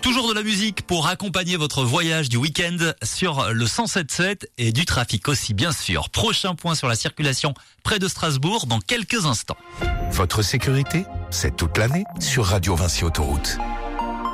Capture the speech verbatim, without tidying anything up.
Toujours de la musique pour accompagner votre voyage du week-end sur le cent sept sept et du trafic aussi, bien sûr. Prochain point sur la circulation près de Strasbourg dans quelques instants. Votre sécurité, c'est toute l'année sur Radio Vinci Autoroute.